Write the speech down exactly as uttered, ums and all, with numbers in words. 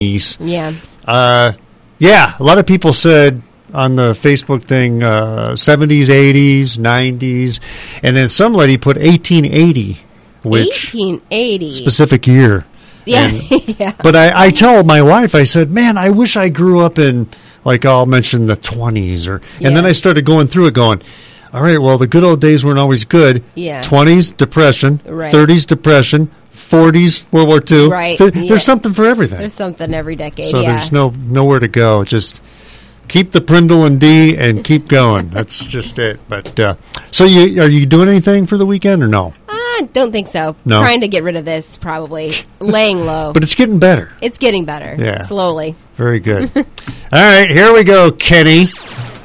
Yeah. Uh, yeah, a lot of people said on the Facebook thing, uh, seventies, eighties, nineties, and then some lady put eighteen eighty, which eighteen eighty specific year. Yeah, and, yeah. But I, I tell my wife, I said, man, I wish I grew up in, like I'll mention the twenties, or, and yeah. then I started going through it, going, all right, well, the good old days weren't always good. Yeah. twenties, depression. Right. thirties, depression. forties, World War Two. Right. There, yeah. There's something for everything. There's something every decade. So yeah. there's no nowhere to go. Just keep the Prindle and D and keep going. That's just it. But uh, so you are you doing anything for the weekend or no? I don't think so. No. Trying to get rid of this, probably. Laying low. But it's getting better. It's getting better. Yeah. Slowly. Very good. All right, here we go, Kenny.